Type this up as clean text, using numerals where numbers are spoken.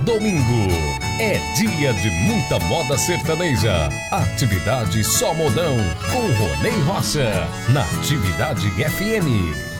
domingo é dia de muita moda sertaneja. Atividade Só Modão com Ronei Rocha na Atividade FM.